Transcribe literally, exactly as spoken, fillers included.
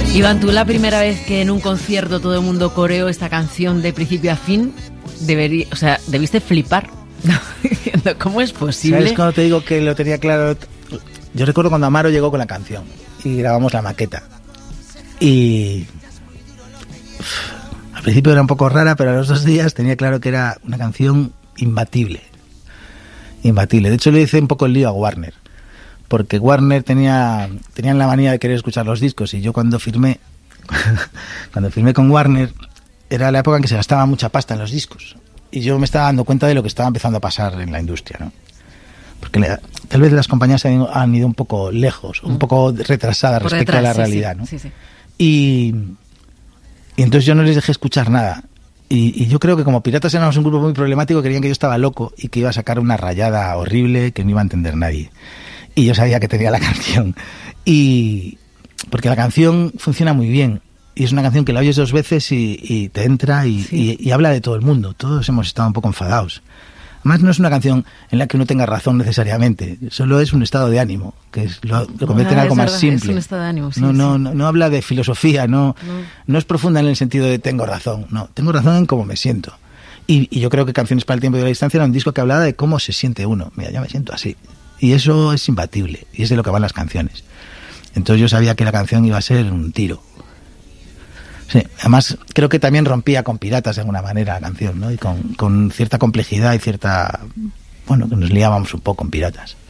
Iván, tú la primera vez que en un concierto todo el mundo coreó esta canción de principio a fin, debería, o sea, debiste flipar. ¿Cómo es posible? ¿Sabes cuando te digo que lo tenía claro? Yo recuerdo cuando Amaro llegó con la canción y grabamos la maqueta. Y uf, al principio era un poco rara, pero a los dos días tenía claro que era una canción imbatible. Imbatible. De hecho, le hice un poco el lío a Warner. Porque Warner tenía tenían la manía de querer escuchar los discos, y yo cuando firmé cuando firmé con Warner era la época en que se gastaba mucha pasta en los discos, y yo me estaba dando cuenta de lo que estaba empezando a pasar en la industria, ¿no? Porque le, tal vez las compañías han ido, han ido un poco lejos, un poco retrasadas Por respecto detrás, a la sí, realidad, sí, ¿no? sí, sí. Y, y entonces yo no les dejé escuchar nada. Y, y yo creo que como Piratas éramos un grupo muy problemático, creían que yo estaba loco y que iba a sacar una rayada horrible que no iba a entender nadie. Y yo sabía que tenía la canción. Y porque la canción funciona muy bien. Y es una canción que la oyes dos veces y, y te entra y, sí. y, y habla de todo el mundo. Todos hemos estado un poco enfadados. Además, no es una canción en la que uno tenga razón necesariamente. Solo es un estado de ánimo, que es, lo, lo convierte en Ah, algo es más verdad, simple. Es un estado de ánimo, sí, no, no, sí. no, no habla de filosofía, no, no. no es profunda en el sentido de tengo razón. No, tengo razón en cómo me siento. Y, y yo creo que Canciones para el tiempo y la distancia era un disco que hablaba de cómo se siente uno. Mira, yo me siento así. Y eso es imbatible, y es de lo que van las canciones. Entonces yo sabía que la canción iba a ser un tiro. Sí, además creo que también rompía con Piratas de alguna manera la canción, ¿no? Y con, con cierta complejidad y cierta... Bueno, que nos liábamos un poco en Piratas.